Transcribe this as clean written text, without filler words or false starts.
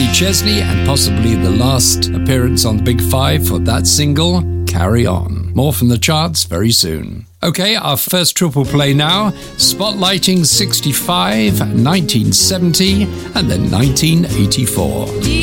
Kenny Chesney, and possibly the last appearance on the Big Five for that single, Carry On. More from the charts very soon. Okay, our first triple play now, spotlighting 65, 1970, and then 1984.